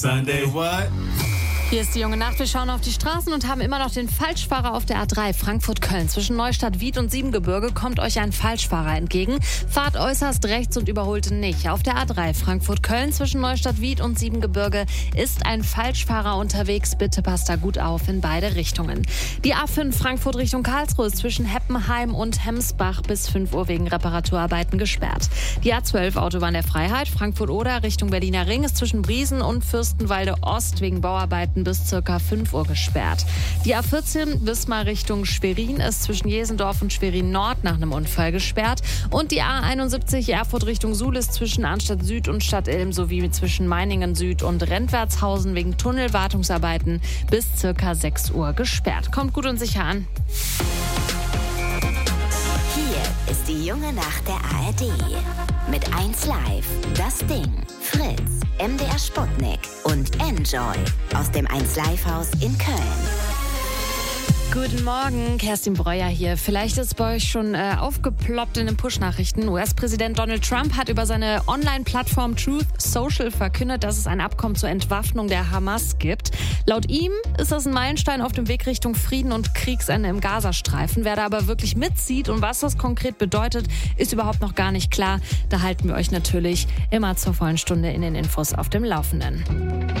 Sunday what? Hier ist die junge Nacht. Wir schauen auf die Straßen und haben immer noch den Falschfahrer auf der A3 Frankfurt-Köln. Zwischen Neustadt Wied und Siebengebirge kommt euch ein Falschfahrer entgegen. Fahrt äußerst rechts und überholt nicht. Auf der A3 Frankfurt-Köln zwischen Neustadt Wied und Siebengebirge ist ein Falschfahrer unterwegs. Bitte passt da gut auf in beide Richtungen. Die A5 Frankfurt Richtung Karlsruhe ist zwischen Heppenheim und Hemsbach bis 5 Uhr wegen Reparaturarbeiten gesperrt. Die A12 Autobahn der Freiheit Frankfurt-Oder Richtung Berliner Ring ist zwischen Briesen und Fürstenwalde Ost wegen Bauarbeiten bis ca. 5 Uhr gesperrt. Die A14 Wismar Richtung Schwerin ist zwischen Jesendorf und Schwerin Nord nach einem Unfall gesperrt. Und die A71 Erfurt Richtung Suhl ist zwischen Arnstadt Süd und Stadt Ilm sowie zwischen Meiningen Süd und Rentwertshausen wegen Tunnelwartungsarbeiten bis ca. 6 Uhr gesperrt. Kommt gut und sicher an. Hier ist die junge Nacht der ARD. Mit 1 Live, Das Ding, Fritz, MDR Sputnik und Enjoy aus dem 1 Live Haus in Köln. Guten Morgen, Kerstin Breuer hier. Vielleicht ist bei euch schon aufgeploppt in den Push-Nachrichten. US-Präsident Donald Trump hat über seine Online-Plattform Truth Social verkündet, dass es ein Abkommen zur Entwaffnung der Hamas gibt. Laut ihm ist das ein Meilenstein auf dem Weg Richtung Frieden und Kriegsende im Gazastreifen. Wer da aber wirklich mitzieht und was das konkret bedeutet, ist überhaupt noch gar nicht klar. Da halten wir euch natürlich immer zur vollen Stunde in den Infos auf dem Laufenden.